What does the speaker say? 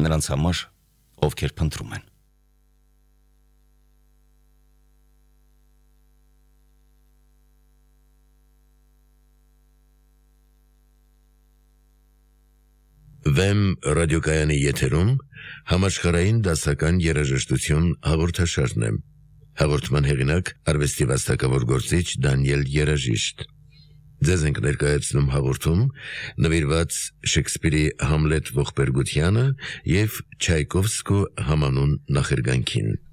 նրանց համար, ովքեր փնտրում են։ Վեմ ռադիոկայանի եթերում համաշխարհային դասական երաժշտություն հաղորդաշարն է։ Հաղորդման հեղինակ արվեստի վաստակավոր գործիչ Դանիել Երաժիշտ։ Ձեզ ենք ներկայացնում հաղորդում նվիրված Շեքսպիրի Համլետ ողբերգությանը և Չայկովսկու համանուն նախերգանքին։